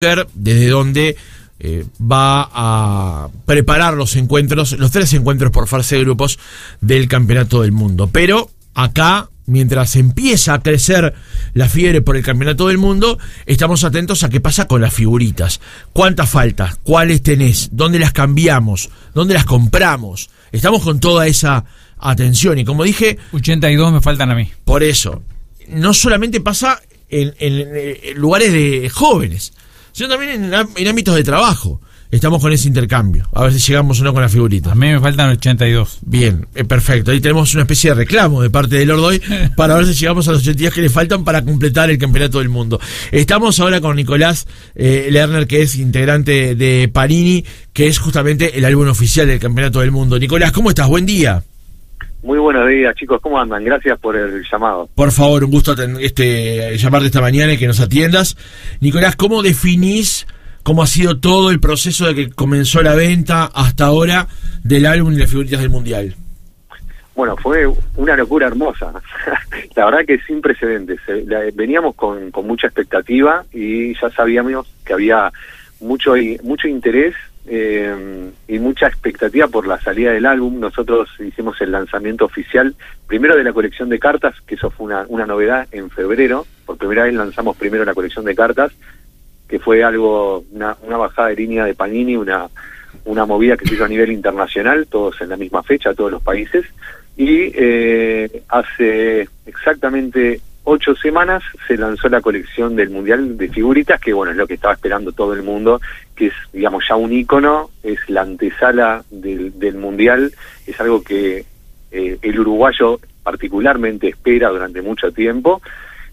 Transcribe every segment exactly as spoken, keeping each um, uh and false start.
desde donde eh, va a preparar los encuentros, los tres encuentros por fase de grupos del Campeonato del Mundo. Pero acá, mientras empieza a crecer la fiebre por el Campeonato del Mundo, estamos atentos a qué pasa con las figuritas. ¿Cuántas faltan? ¿Cuáles tenés? ¿Dónde las cambiamos? ¿Dónde las compramos? Estamos con toda esa atención y, como dije, ochenta y dos me faltan a mí. Por eso, no solamente pasa en, en, en lugares de jóvenes, sino también en, en ámbitos de trabajo. Estamos con ese intercambio. A ver si llegamos o no con la figurita. A mí me faltan ochenta y dos. Bien, eh, perfecto. Ahí tenemos una especie de reclamo de parte de Lord Hoy para ver si llegamos a los ochenta y dos que le faltan para completar el Campeonato del Mundo. Estamos ahora con Nicolás eh, Lerner, que es integrante de Panini, que es justamente el álbum oficial del Campeonato del Mundo. Nicolás, ¿cómo estás? Buen día. Muy buenos días, chicos. ¿Cómo andan? Gracias por el llamado. Por favor, un gusto este, llamarte esta mañana y que nos atiendas. Nicolás, ¿cómo definís cómo ha sido todo el proceso de que comenzó la venta hasta ahora del álbum y las figuritas del Mundial? Bueno, fue una locura hermosa. La verdad que sin precedentes. Veníamos con, con mucha expectativa y ya sabíamos que había mucho, mucho interés eh, y mucha expectativa por la salida del álbum. Nosotros hicimos el lanzamiento oficial primero de la colección de cartas, que eso fue una, una novedad en febrero. Por primera vez lanzamos primero la colección de cartas, que fue algo, una, una bajada de línea de Panini, una, una movida que se hizo a nivel internacional, todos en la misma fecha, todos los países. Y eh, hace exactamente ocho semanas se lanzó la colección del Mundial de figuritas, que bueno, es lo que estaba esperando todo el mundo, que es, digamos, ya un ícono, es la antesala del, del Mundial, es algo que eh, el uruguayo particularmente espera durante mucho tiempo,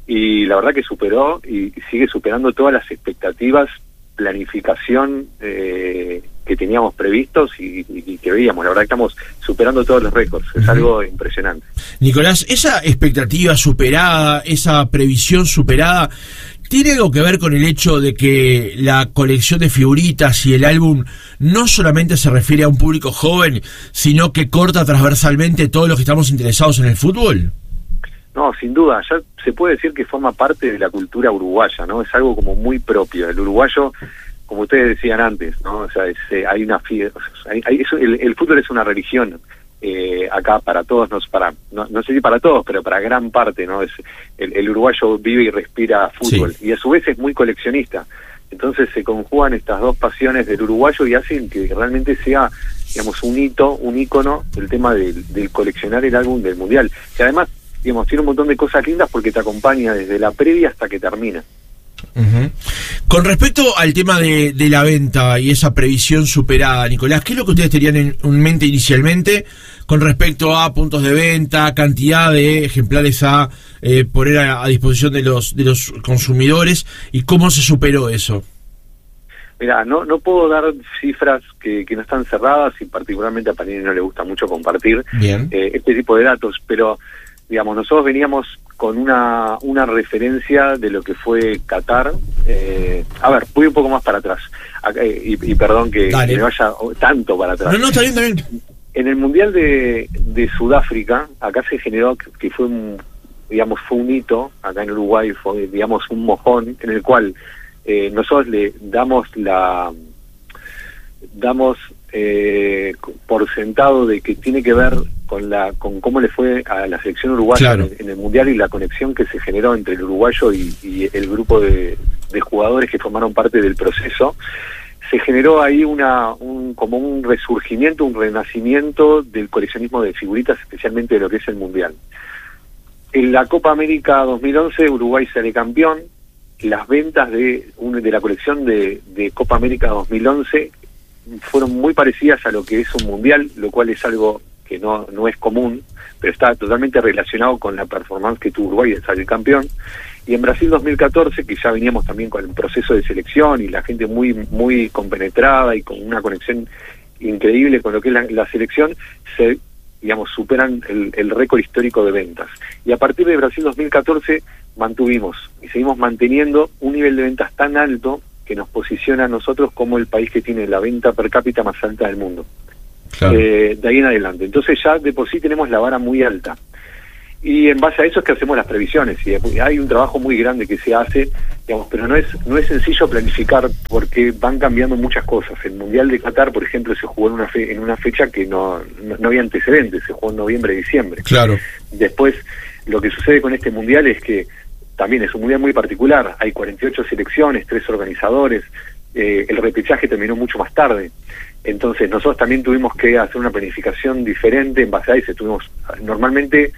y la verdad que superó y sigue superando todas las expectativas, planificación eh, que teníamos previstos y, y, y que veíamos. La verdad que estamos superando todos los récords, es uh-huh. algo impresionante. Nicolás, esa expectativa superada, esa previsión superada, ¿tiene algo que ver con el hecho de que la colección de figuritas y el álbum no solamente se refiere a un público joven, sino que corta transversalmente todos los que estamos interesados en el fútbol? No, sin duda, ya se puede decir que forma parte de la cultura uruguaya, ¿no? Es algo como muy propio. El uruguayo, como ustedes decían antes, ¿no? O sea, es, eh, hay una fiesta, hay, hay, eso, el, el fútbol es una religión eh, acá para todos, no, para, no, no sé si para todos, pero para gran parte, ¿no? Es el, el uruguayo vive y respira fútbol, sí. Y a su vez es muy coleccionista. Entonces se conjugan estas dos pasiones del uruguayo y hacen que realmente sea, digamos, un hito, un ícono, el tema del, del coleccionar el álbum del Mundial. Que además, digamos, tiene un montón de cosas lindas porque te acompaña desde la previa hasta que termina. Uh-huh. Con respecto al tema de, de la venta y esa previsión superada, Nicolás, ¿qué es lo que ustedes tenían en, en mente inicialmente con respecto a puntos de venta, cantidad de ejemplares a eh, poner a, a disposición de los de los consumidores y cómo se superó eso? Mira, no no puedo dar cifras que, que no están cerradas y particularmente a Panini no le gusta mucho compartir eh, este tipo de datos, pero digamos, nosotros veníamos con una una referencia de lo que fue Qatar. Eh, a ver, voy un poco más para atrás. Acá, eh, y, y perdón que, que me vaya tanto para atrás. No, no, está bien, está bien. En el Mundial de, de Sudáfrica, acá se generó que, que fue un, digamos, fue un hito, acá en Uruguay fue, digamos, un mojón, en el cual eh, nosotros le damos la... damos eh, por sentado de que tiene que ver con la con cómo le fue a la selección uruguaya, claro, en, en el Mundial y la conexión que se generó entre el uruguayo y, y el grupo de, de jugadores que formaron parte del proceso. Se generó ahí una un como un resurgimiento, un renacimiento del coleccionismo de figuritas, especialmente de lo que es el Mundial. En la Copa América dos mil once, Uruguay sale campeón. Las ventas de, de la colección de, de Copa América dos mil once fueron muy parecidas a lo que es un Mundial, lo cual es algo que no no es común, pero está totalmente relacionado con la performance que tuvo Uruguay de salir campeón. Y en Brasil dos mil catorce, que ya veníamos también con el proceso de selección y la gente muy muy compenetrada y con una conexión increíble con lo que es la, la selección, se, digamos, superan el, el récord histórico de ventas. Y a partir de Brasil dos mil catorce mantuvimos y seguimos manteniendo un nivel de ventas tan alto que nos posiciona a nosotros como el país que tiene la venta per cápita más alta del mundo. Claro. Eh, de ahí en adelante. Entonces ya de por sí tenemos la vara muy alta. Y en base a eso es que hacemos las previsiones, y hay un trabajo muy grande que se hace, digamos, pero no es no es sencillo planificar porque van cambiando muchas cosas. El Mundial de Qatar, por ejemplo, se jugó en una fe, en una fecha que no, no, no había antecedentes, se jugó en noviembre y diciembre. Claro. Después, lo que sucede con este Mundial es que también es un Mundial muy particular, hay cuarenta y ocho selecciones, tres organizadores, eh, el repechaje terminó mucho más tarde. Entonces nosotros también tuvimos que hacer una planificación diferente en base a eso. Tuvimos, normalmente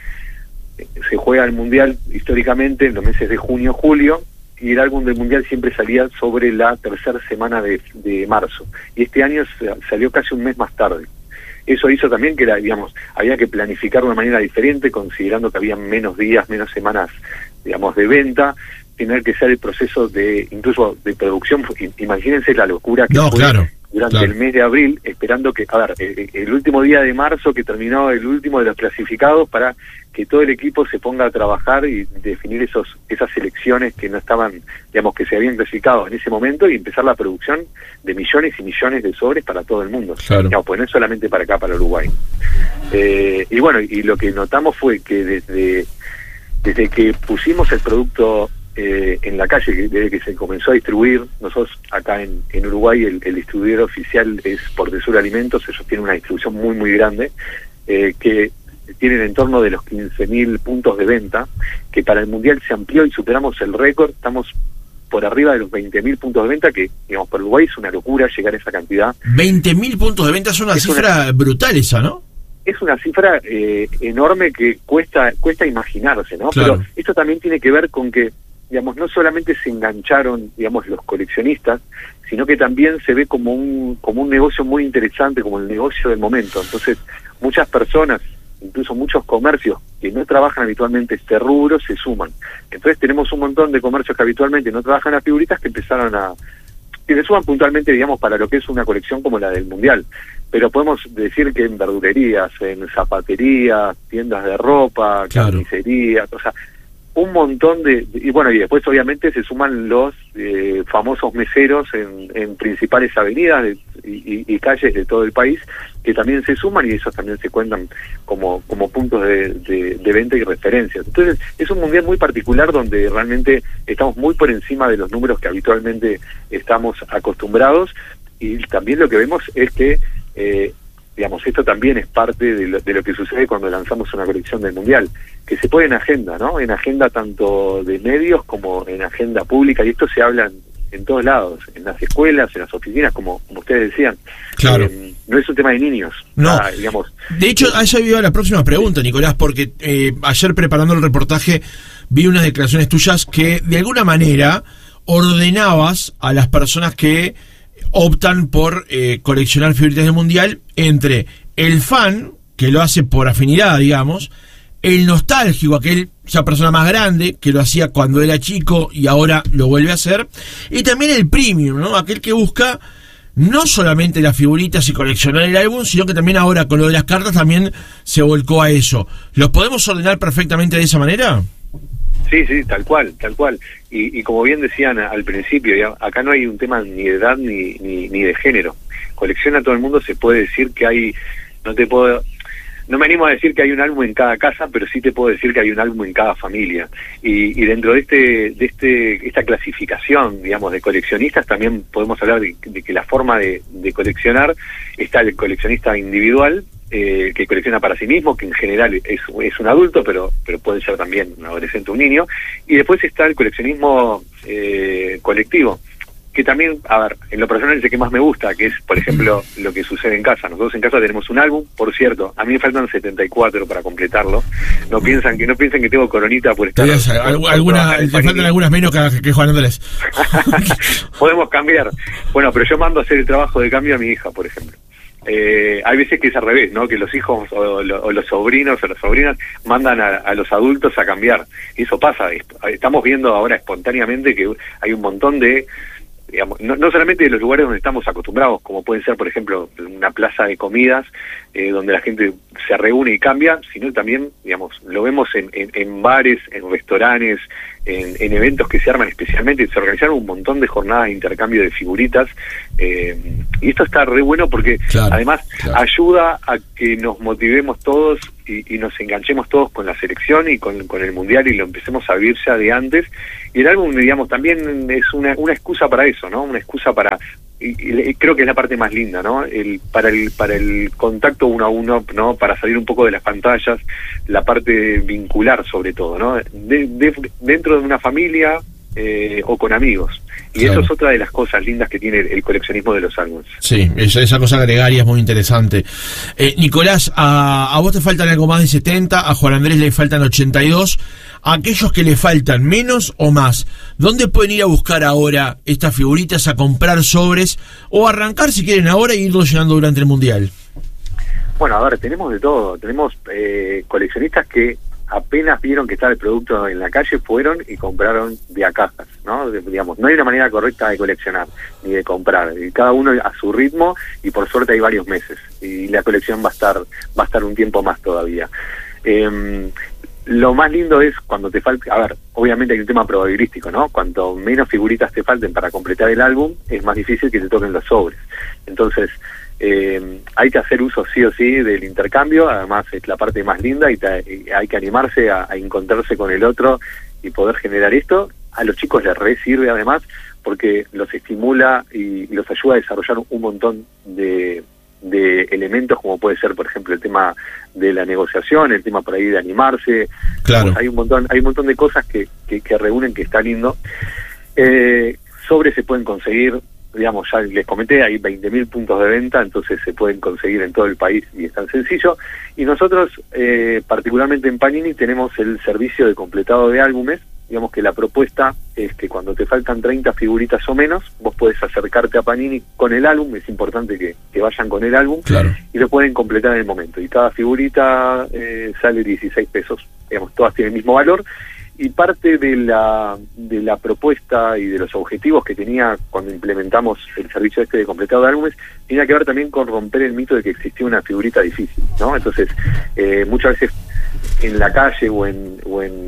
se juega el Mundial históricamente en los meses de junio, julio, y el álbum del Mundial siempre salía sobre la tercera semana de, de marzo, y este año salió casi un mes más tarde. Eso hizo también que, era, digamos, había que planificar de una manera diferente, considerando que había menos días, menos semanas, digamos, de venta, tener que ser el proceso de, incluso de producción. Imagínense la locura que no, fue claro, durante claro. el mes de abril, esperando que, a ver, el, el último día de marzo, que terminó el último de los clasificados, para que todo el equipo se ponga a trabajar y definir esos esas selecciones que no estaban, digamos, que se habían clasificado en ese momento, y empezar la producción de millones y millones de sobres para todo el mundo. Claro. Digamos, pues no es solamente para acá, para Uruguay. Eh, y bueno, y lo que notamos fue que desde, desde que pusimos el producto eh, en la calle, que desde que se comenzó a distribuir, nosotros acá en, en Uruguay el, el distribuidor oficial es Portesur Alimentos, ellos tienen una distribución muy muy grande, eh, que tienen en torno de los quince mil puntos de venta, que para el Mundial se amplió y superamos el récord, estamos por arriba de los veinte mil puntos de venta, que, digamos, para Uruguay es una locura llegar a esa cantidad. veinte mil puntos de venta es una es cifra una, brutal esa, ¿no? Es una cifra eh, enorme que cuesta cuesta imaginarse, ¿no? Claro. Pero esto también tiene que ver con que, digamos, no solamente se engancharon, digamos, los coleccionistas, sino que también se ve como un como un negocio muy interesante, como el negocio del momento. Entonces, muchas personas, incluso muchos comercios que no trabajan habitualmente este rubro, se suman. Entonces tenemos un montón de comercios que habitualmente no trabajan las figuritas, que empezaron a... que se suman puntualmente, digamos, para lo que es una colección como la del Mundial. Pero podemos decir que en verdulerías, en zapaterías, tiendas de ropa, claro. carnicerías, o sea, un montón de... y bueno, y después obviamente se suman los eh, famosos meseros en, en principales avenidas de, y, y calles de todo el país, que también se suman, y esos también se cuentan como como puntos de, de, de venta y referencias. Entonces es un Mundial muy particular donde realmente estamos muy por encima de los números que habitualmente estamos acostumbrados, y también lo que vemos es que eh, digamos, esto también es parte de lo, de lo que sucede cuando lanzamos una colección del Mundial, que se pone en agenda, ¿no? En agenda tanto de medios como en agenda pública, y esto se habla en, en todos lados, en las escuelas, en las oficinas, como, como ustedes decían. Claro. Eh, no es un tema de niños. No. Ah, digamos. De hecho, a esa iba la próxima pregunta, Nicolás, porque eh, ayer preparando el reportaje vi unas declaraciones tuyas que de alguna manera ordenabas a las personas que optan por eh, coleccionar figuritas del Mundial entre el fan, que lo hace por afinidad, digamos, el nostálgico, aquel, esa persona más grande, que lo hacía cuando era chico y ahora lo vuelve a hacer, y también el premium, ¿no? Aquel que busca no solamente las figuritas y coleccionar el álbum, sino que también ahora con lo de las cartas también se volcó a eso. ¿Los podemos ordenar perfectamente de esa manera? Sí, sí, tal cual, tal cual. Y, y como bien decían al principio, ya, acá no hay un tema ni de edad ni, ni, ni de género. Colecciona todo el mundo, se puede decir que hay, no te puedo, no me animo a decir que hay un álbum en cada casa, pero sí te puedo decir que hay un álbum en cada familia. Y, y dentro de este, de este, esta clasificación, digamos, de coleccionistas, también podemos hablar de, de que la forma de, de coleccionar está el coleccionista individual, Eh, que colecciona para sí mismo, que en general es, es un adulto, pero pero puede ser también un adolescente o un niño, y después está el coleccionismo eh, colectivo, que también, a ver, en lo personal es el que más me gusta, que es, por ejemplo, lo que sucede en casa. Nosotros en casa tenemos un álbum, por cierto, a mí me faltan setenta y cuatro para completarlo. No piensan que no piensan que tengo coronita por estar... Alguna, alguna, te faltan algunas menos que, que Juan Andrés. Podemos cambiar. Bueno, pero yo mando a hacer el trabajo de cambio a mi hija, por ejemplo. Eh, hay veces que es al revés, ¿no? Que los hijos o, lo, o los sobrinos o las sobrinas mandan a, a los adultos a cambiar. Y eso pasa. Estamos viendo ahora espontáneamente que hay un montón de, digamos, no, no solamente de los lugares donde estamos acostumbrados, como pueden ser, por ejemplo, una plaza de comidas, eh, donde la gente se reúne y cambia, sino también, digamos, lo vemos en, en, en bares, en restaurantes, en, en eventos que se arman especialmente. Se organizaron un montón de jornadas de intercambio de figuritas, eh, y esto está re bueno porque, claro, además, claro, ayuda a que nos motivemos todos y, y nos enganchemos todos con la selección y con, con el mundial y lo empecemos a vivir ya de antes. Y el álbum, digamos, también es una, una excusa para eso, ¿no? Una excusa para, y, y creo que es la parte más linda, ¿no? El, para el para el contacto uno a uno, ¿no? Para salir un poco de las pantallas, la parte vincular sobre todo, ¿no? De, de, dentro de una familia eh, o con amigos. Y claro, eso es otra de las cosas lindas que tiene el coleccionismo de los álbumes. Sí, esa, esa cosa gregaria es muy interesante. Eh, Nicolás, a, a vos te faltan algo más de setenta, a Juan Andrés le faltan ochenta y dos. A aquellos que le faltan menos o más, ¿dónde pueden ir a buscar ahora estas figuritas, a comprar sobres o arrancar si quieren ahora e irlo llenando durante el Mundial? Bueno, a ver, tenemos de todo. Tenemos eh, coleccionistas que apenas vieron que estaba el producto en la calle, fueron y compraron de a cajas, ¿no? De, digamos, no hay una manera correcta de coleccionar ni de comprar, y cada uno a su ritmo, y por suerte hay varios meses y la colección va a estar va a estar un tiempo más todavía. Eh, lo más lindo es cuando te falta, a ver, obviamente hay un tema probabilístico, ¿no? Cuanto menos figuritas te falten para completar el álbum, es más difícil que te toquen los sobres. Entonces, Eh, hay que hacer uso sí o sí del intercambio, además es la parte más linda y, te, y hay que animarse a, a encontrarse con el otro y poder generar esto. A los chicos les re sirve además porque los estimula y, y los ayuda a desarrollar un montón de, de elementos, como puede ser por ejemplo el tema de la negociación, el tema por ahí de animarse. Claro. Pues hay un montón, hay un montón de cosas que, que, que reúnen, que está lindo. Eh, sobres se pueden conseguir, digamos, ya les comenté, hay veinte mil puntos de venta, entonces se pueden conseguir en todo el país y es tan sencillo. Y nosotros, eh, particularmente en Panini, tenemos el servicio de completado de álbumes. Digamos que la propuesta es que cuando te faltan treinta figuritas o menos, vos podés acercarte a Panini con el álbum, es importante que, que vayan con el álbum, claro, y lo pueden completar en el momento. Y cada figurita eh, sale dieciséis pesos, digamos, todas tienen el mismo valor. Y parte de la de la propuesta y de los objetivos que tenía cuando implementamos el servicio este de completado de álbumes tenía que ver también con romper el mito de que existía una figurita difícil, ¿no? Entonces, eh, muchas veces en la calle o en, o en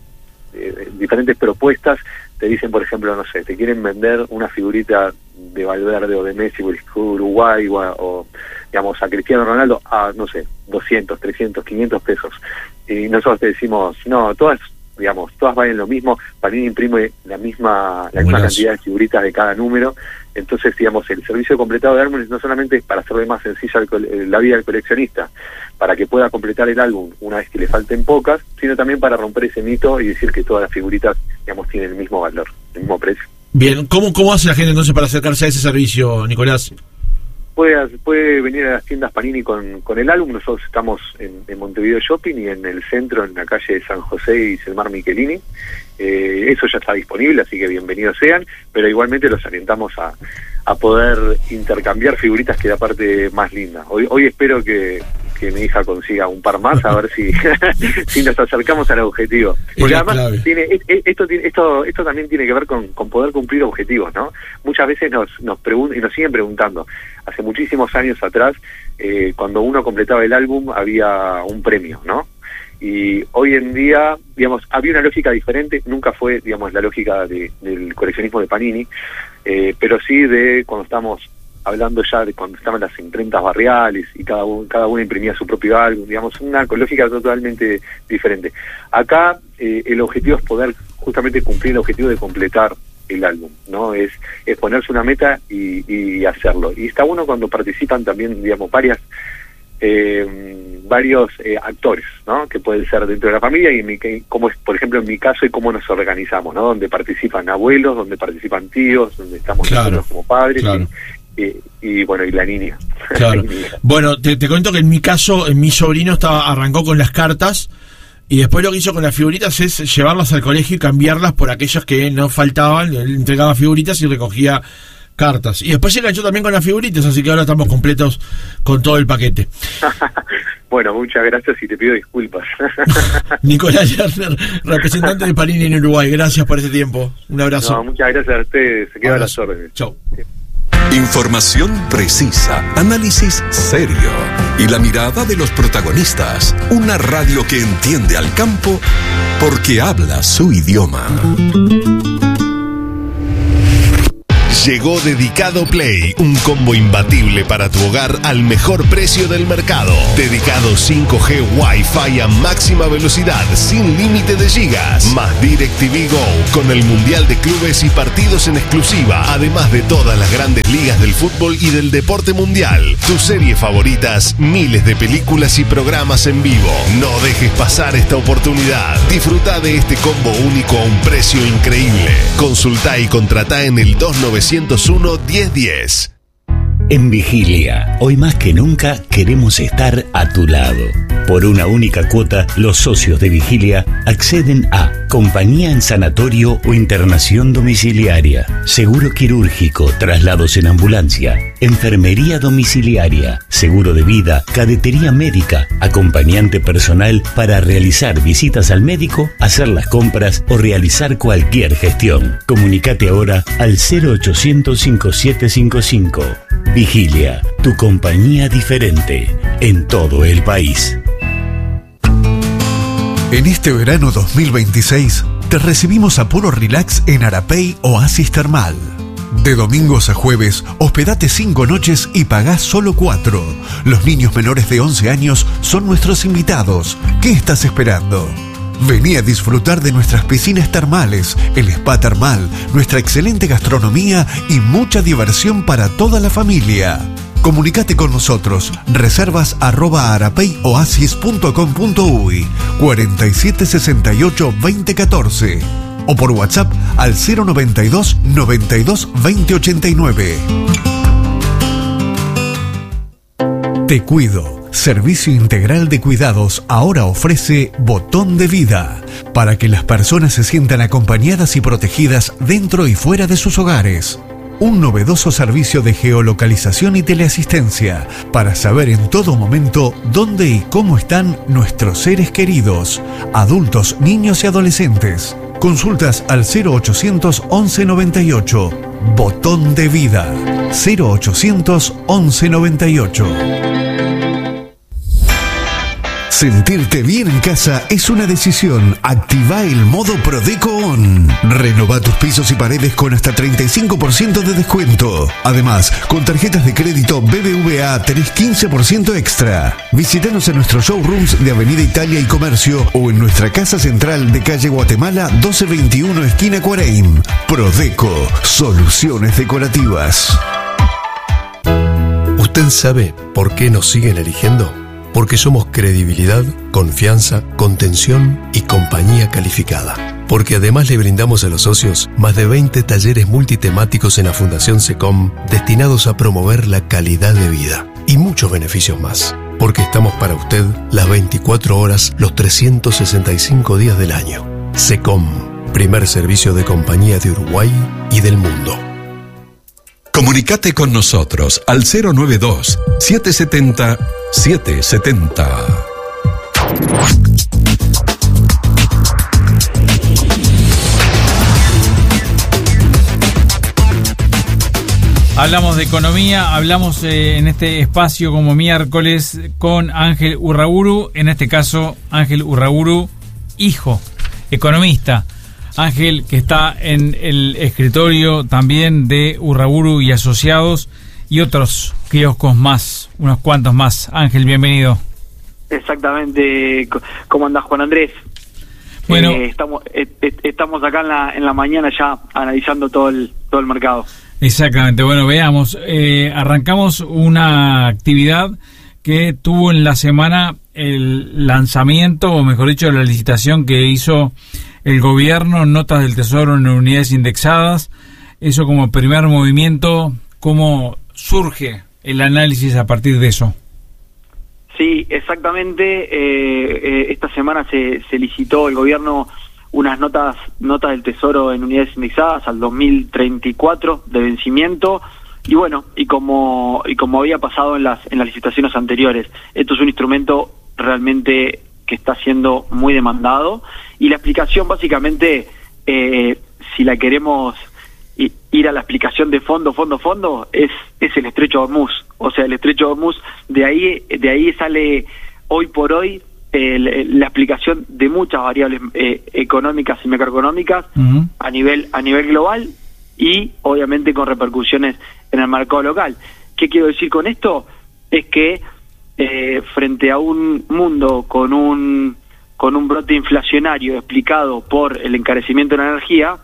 eh, diferentes propuestas te dicen, por ejemplo, no sé, te quieren vender una figurita de Valverde o de Messi o el escudo de Uruguay o, o digamos a Cristiano Ronaldo a, no sé, doscientos, trescientos, quinientos pesos. Y nosotros te decimos, no, todas digamos, todas valen lo mismo, Panini imprime la misma la misma cantidad de figuritas de cada número, entonces, digamos, el servicio completado de álbumes no solamente es para hacerle más sencilla el, la vida del coleccionista, para que pueda completar el álbum una vez que le falten pocas, sino también para romper ese mito y decir que todas las figuritas, digamos, tienen el mismo valor, el mismo precio. Bien, ¿cómo, cómo hace la gente entonces para acercarse a ese servicio, Nicolás? Puede, puede venir a las tiendas Panini con, con el álbum. Nosotros estamos en, en Montevideo Shopping y en el centro, en la calle de San José y Selmar Michelini. Eh, eso ya está disponible, así que bienvenidos sean, pero igualmente los alentamos a, a poder intercambiar figuritas, que es la parte más linda. Hoy, hoy espero que, que mi hija consiga un par más, a ver si, si nos acercamos al objetivo. Porque además tiene, esto, esto, esto también tiene que ver con, con poder cumplir objetivos, ¿no? Muchas veces nos, nos preguntan y nos siguen preguntando. Hace muchísimos años atrás, eh, cuando uno completaba el álbum, había un premio, ¿no? Y hoy en día, digamos, había una lógica diferente, nunca fue, digamos, la lógica de, del coleccionismo de Panini, eh, pero sí de cuando estamos hablando ya de cuando estaban las imprentas barriales y cada uno, cada uno imprimía su propio álbum, digamos, una lógica totalmente diferente. Acá eh, el objetivo es poder justamente cumplir el objetivo de completar el álbum, ¿no? Es, es ponerse una meta y, y hacerlo. Y está bueno cuando participan también, digamos, varias eh, varios eh, actores, ¿no? Que pueden ser dentro de la familia y en mi, como es, por ejemplo, en mi caso, y cómo nos organizamos, ¿no? Donde participan abuelos, donde participan tíos, donde estamos claro, nosotros como padres, claro. y, y, y bueno, y la niña. Claro. Bueno, te, te cuento que en mi caso, en mi sobrino estaba arrancó con las cartas. Y después lo que hizo con las figuritas es llevarlas al colegio y cambiarlas por aquellas que no faltaban. Él entregaba figuritas y recogía cartas. Y después se enganchó también con las figuritas, así que ahora estamos completos con todo el paquete. Bueno, muchas gracias y te pido disculpas. Nicolás Lerner, representante de Panini en Uruguay, gracias por ese tiempo. Un abrazo. No, muchas gracias a ustedes, se quedan las órdenes. Chau. Información precisa, análisis serio y la mirada de los protagonistas. Una radio que entiende al campo porque habla su idioma. Llegó Dedicado Play, un combo imbatible para tu hogar al mejor precio del mercado. Dedicado cinco G Wi-Fi a máxima velocidad, sin límite de gigas. Más DirecTV Go, con el Mundial de Clubes y partidos en exclusiva, además de todas las grandes ligas del fútbol y del deporte mundial. Tus series favoritas, miles de películas y programas en vivo. No dejes pasar esta oportunidad. Disfruta de este combo único a un precio increíble. Consulta y contrata en el dos nueve cero uno, diez diez. En Vigilia, hoy más que nunca queremos estar a tu lado. Por una única cuota, los socios de Vigilia acceden a compañía en sanatorio o internación domiciliaria, seguro quirúrgico, traslados en ambulancia, enfermería domiciliaria, seguro de vida, cadetería médica, acompañante personal para realizar visitas al médico, hacer las compras o realizar cualquier gestión. Comunicate ahora al cero ochocientos, cincuenta y siete cincuenta y cinco. Vigilia, tu compañía diferente en todo el país. En este verano dos mil veintiséis te recibimos a puro relax en Arapey Oasis Termal. De domingos a jueves, hospedate cinco noches y pagás solo cuatro. Los niños menores de once años son nuestros invitados. ¿Qué estás esperando? Vení a disfrutar de nuestras piscinas termales, el spa termal, nuestra excelente gastronomía y mucha diversión para toda la familia. Comunicate con nosotros. Reservas arroba arapeyoasis punto com punto uy, cuarenta y siete sesenta y ocho, veinte catorce. O por WhatsApp al cero noventa y dos, noventa y dos, veinte ochenta y nueve. Te Cuido. Servicio Integral de Cuidados ahora ofrece Botón de Vida, para que las personas se sientan acompañadas y protegidas dentro y fuera de sus hogares. Un novedoso servicio de geolocalización y teleasistencia para saber en todo momento dónde y cómo están nuestros seres queridos, adultos, niños y adolescentes. Consultas al cero ochocientos, once noventa y ocho. Botón de Vida. cero ochocientos, once noventa y ocho. Sentirte bien en casa es una decisión. Activa el modo Prodeco On. Renova tus pisos y paredes con hasta treinta y cinco por ciento de descuento. Además, con tarjetas de crédito B B V A tenés quince por ciento extra. Visítanos en nuestros showrooms de Avenida Italia y Comercio o en nuestra casa central de calle Guatemala doce veintiuno, esquina Cuareim. Prodeco, soluciones decorativas. ¿Usted sabe por qué nos siguen eligiendo? Porque somos credibilidad, confianza, contención y compañía calificada. Porque además le brindamos a los socios más de veinte talleres multitemáticos en la Fundación SECOM destinados a promover la calidad de vida y muchos beneficios más. Porque estamos para usted las veinticuatro horas, los trescientos sesenta y cinco días del año. SECOM, primer servicio de compañía de Uruguay y del mundo. Comunicate con nosotros al cero noventa y dos, setecientos setenta, setecientos setenta. Hablamos de economía, hablamos eh, en este espacio como miércoles con Ángel Urraburu, en este caso Ángel Urraburu, hijo, economista. Ángel, que está en el escritorio también de Urraburu y Asociados y otros kioscos más, unos cuantos más. Ángel, bienvenido. Exactamente. ¿Cómo andás, Juan Andrés? Bueno, eh, estamos eh, estamos acá en la en la mañana ya analizando todo el todo el mercado. Exactamente. Bueno, veamos. Eh, arrancamos una actividad que tuvo en la semana el lanzamiento, o mejor dicho, la licitación que hizo el gobierno, notas del Tesoro en unidades indexadas. Eso como primer movimiento. ¿Cómo surge el análisis a partir de eso? Sí, exactamente. Eh, eh, esta semana se, se licitó el gobierno unas notas notas del Tesoro en unidades indexadas al dos mil treinta y cuatro de vencimiento. Y bueno, y como y como había pasado en las en las licitaciones anteriores, esto es un instrumento realmente que está siendo muy demandado, y la explicación básicamente, eh, si la queremos ir a la explicación de fondo, fondo, fondo, es es el estrecho de Hormuz. O sea, el estrecho de Hormuz, de ahí de ahí sale hoy por hoy eh, la explicación de muchas variables eh, económicas y macroeconómicas uh-huh. a nivel a nivel global, y obviamente con repercusiones en el mercado local. ¿Qué quiero decir con esto? Es que eh, frente a un mundo con un con un brote inflacionario explicado por el encarecimiento de la energía,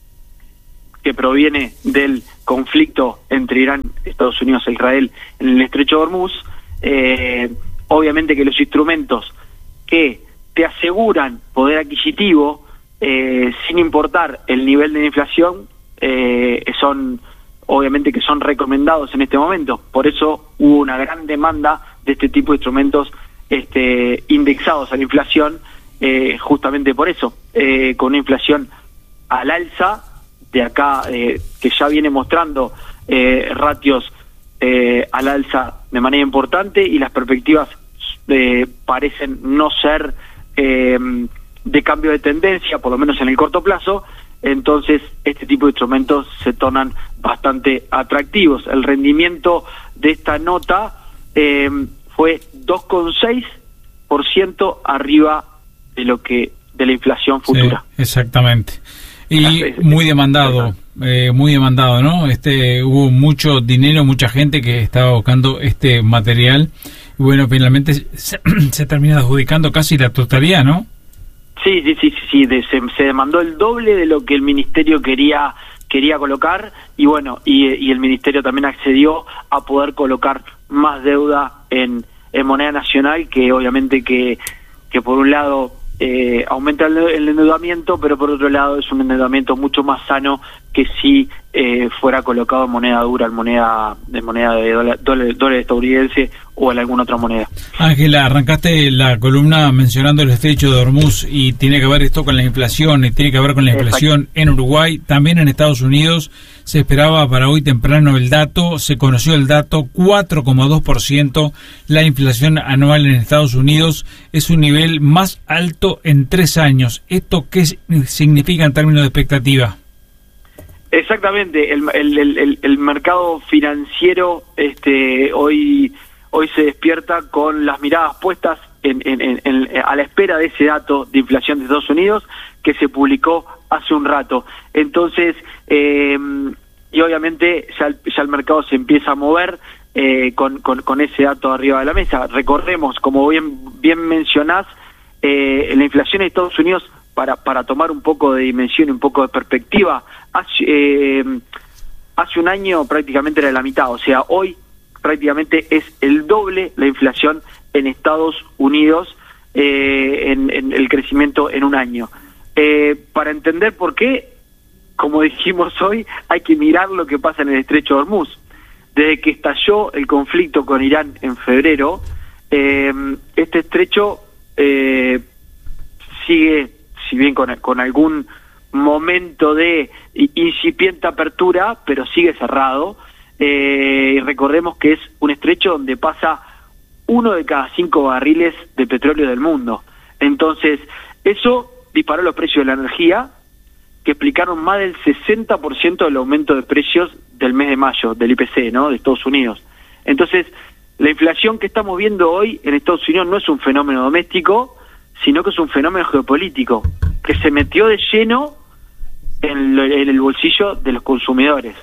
que proviene del conflicto entre Irán, Estados Unidos e Israel en el Estrecho de Hormuz, eh, obviamente que los instrumentos que te aseguran poder adquisitivo, eh, sin importar el nivel de inflación, eh, son obviamente que son recomendados en este momento. Por eso hubo una gran demanda de este tipo de instrumentos este, indexados a la inflación, eh, justamente por eso, eh, con una inflación al alza, de acá, eh, que ya viene mostrando eh, ratios eh, al alza de manera importante, y las perspectivas eh, parecen no ser eh, de cambio de tendencia, por lo menos en el corto plazo. Entonces este tipo de instrumentos se tornan bastante atractivos. El rendimiento de esta nota eh, fue dos coma seis por ciento arriba de lo que de la inflación futura. Sí, exactamente. Y muy demandado, eh, muy demandado, ¿no? Este, hubo mucho dinero, mucha gente que estaba buscando este material, y bueno, finalmente se, se termina adjudicando casi la totalidad, ¿no? Sí, sí, sí, sí, sí de, se, se demandó el doble de lo que el ministerio quería quería colocar, y bueno, y, y el ministerio también accedió a poder colocar más deuda en, en moneda nacional, que obviamente que, que por un lado eh, aumenta el, el endeudamiento, pero por otro lado es un endeudamiento mucho más sano que si eh, fuera colocado en moneda dura, en moneda de moneda de dólar, dólar, dólar estadounidense o en alguna otra moneda. Ángela, arrancaste la columna mencionando el estrecho de Hormuz, y tiene que ver esto con la inflación, y tiene que ver con la inflación Exacto. en Uruguay, también en Estados Unidos. Se esperaba para hoy temprano el dato, se conoció el dato, cuatro coma dos por ciento la inflación anual en Estados Unidos, es un nivel más alto en tres años. ¿Esto qué significa en términos de expectativa? Exactamente, el, el, el, el mercado financiero este, hoy hoy se despierta con las miradas puestas en, en, en, en, a la espera de ese dato de inflación de Estados Unidos que se publicó hace un rato. Entonces, eh, y obviamente ya el, ya el mercado se empieza a mover eh, con, con, con ese dato arriba de la mesa. Recordemos, como bien, bien mencionás, eh, la inflación en Estados Unidos, para para tomar un poco de dimensión y un poco de perspectiva, hace, eh, hace un año prácticamente era la mitad, o sea, hoy prácticamente es el doble la inflación en Estados Unidos, eh, en, en el crecimiento en un año. Eh, para entender por qué, como dijimos hoy, hay que mirar lo que pasa en el Estrecho de Hormuz. Desde que estalló el conflicto con Irán en febrero, eh, este estrecho eh, sigue, si bien con, con algún momento de incipiente apertura, pero sigue cerrado. Eh, recordemos que es un estrecho donde pasa uno de cada cinco barriles de petróleo del mundo. Entonces, eso disparó los precios de la energía, que explicaron más del sesenta por ciento del aumento de precios del mes de mayo, del I P C, ¿no?, de Estados Unidos. Entonces, la inflación que estamos viendo hoy en Estados Unidos no es un fenómeno doméstico, sino que es un fenómeno geopolítico, que se metió de lleno en, lo, en el bolsillo de los consumidores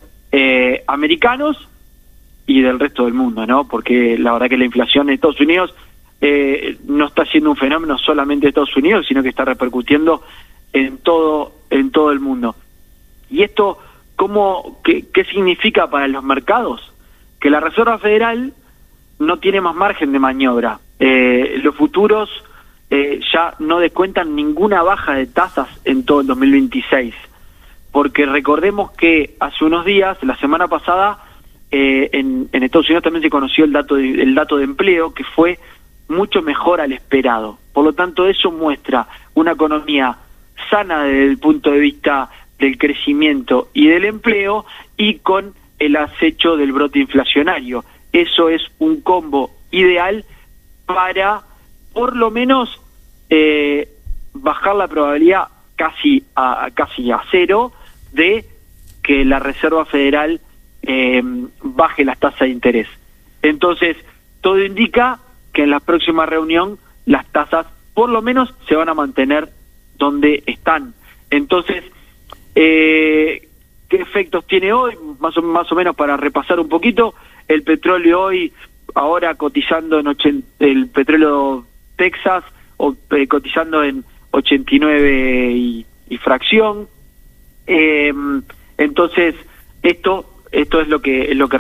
eh, americanos y del resto del mundo, ¿no? Porque la verdad que la inflación en Estados Unidos eh, no está siendo un fenómeno solamente de Estados Unidos, sino que está repercutiendo en todo en todo el mundo. ¿Y esto cómo qué, qué significa para los mercados? Que la Reserva Federal no tiene más margen de maniobra. Eh, los futuros eh, ya no descuentan ninguna baja de tasas en todo el dos mil veintiséis, porque recordemos que hace unos días, la semana pasada, eh, en, en Estados Unidos también se conoció el dato de, el dato de empleo, que fue mucho mejor al esperado. Por lo tanto, eso muestra una economía sana desde el punto de vista del crecimiento y del empleo, y con el acecho del brote inflacionario. Eso es un combo ideal para, por lo menos, eh, bajar la probabilidad casi a casi a cero de que la Reserva Federal eh, baje las tasas de interés. Entonces, todo indica que en la próxima reunión las tasas, por lo menos, se van a mantener donde están. Entonces, eh, ¿Qué efectos tiene hoy? Más o, más o menos para repasar un poquito, el petróleo hoy, ahora cotizando en ochenta, el petróleo Texas, o, eh, cotizando en ochenta y nueve y, y fracción. Eh, entonces, esto esto es lo que es lo que